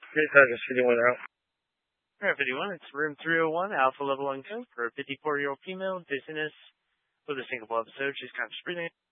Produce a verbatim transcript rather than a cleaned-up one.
Great Tigers fifty-one out. All right, fifty-one, it's room three oh one, Alpha Level Uncode for a fifty-four-year-old female, dizziness with a single episode. She's conscious breathing.